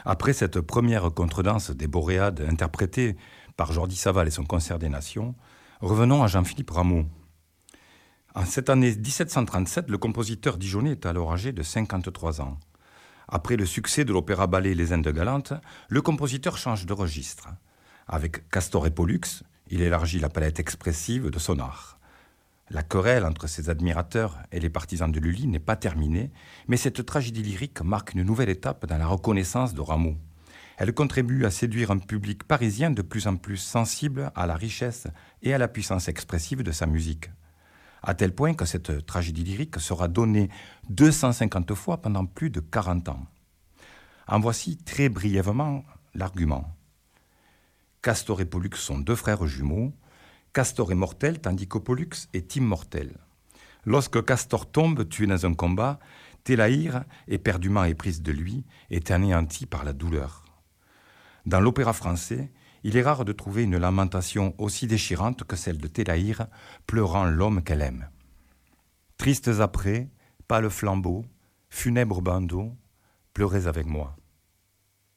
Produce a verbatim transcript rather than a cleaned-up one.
Après cette première contredanse des Boréades interprétée par Jordi Savall et son Concert des Nations, revenons à Jean-Philippe Rameau. En cette année dix-sept cent trente-sept, le compositeur dijonnais est alors âgé de cinquante-trois ans. Après le succès de l'opéra-ballet Les Indes galantes, le compositeur change de registre. Avec Castor et Pollux, il élargit la palette expressive de son art. La querelle entre ses admirateurs et les partisans de Lully n'est pas terminée, mais cette tragédie lyrique marque une nouvelle étape dans la reconnaissance de Rameau. Elle contribue à séduire un public parisien de plus en plus sensible à la richesse et à la puissance expressive de sa musique. À tel point que cette tragédie lyrique sera donnée deux cent cinquante fois pendant plus de quarante ans. En voici très brièvement l'argument. Castor et Pollux sont deux frères jumeaux. Castor est mortel tandis que Pollux est immortel. Lorsque Castor tombe, tué dans un combat, Télaïre, éperdument éprise de lui, est anéanti par la douleur. Dans l'opéra français, il est rare de trouver une lamentation aussi déchirante que celle de Télaïre, pleurant l'homme qu'elle aime. Tristes après, pâle flambeau, funèbre bandeau, pleurez avec moi.